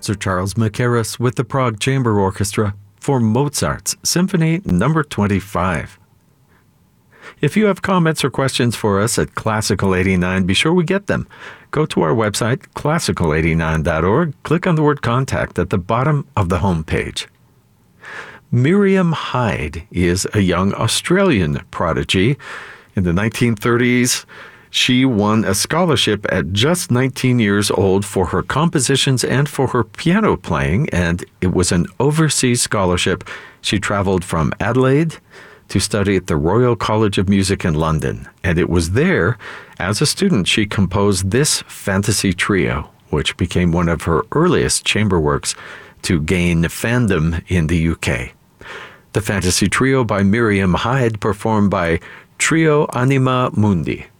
Sir Charles Mackerras with the Prague Chamber Orchestra for Mozart's Symphony No. 25. If you have comments or questions for us at Classical 89, be sure we get them. Go to our website, classical89.org, click on the word Contact at the bottom of the homepage. Miriam Hyde is a young Australian prodigy. In the 1930s, she won a scholarship at just 19 years old for her compositions and for her piano playing, and it was an overseas scholarship. She traveled from Adelaide to study at the Royal College of Music in London, and it was there, as a student, she composed this fantasy trio, which became one of her earliest chamber works to gain fandom in the UK. The fantasy trio by Miriam Hyde, performed by Trio Anima Mundi.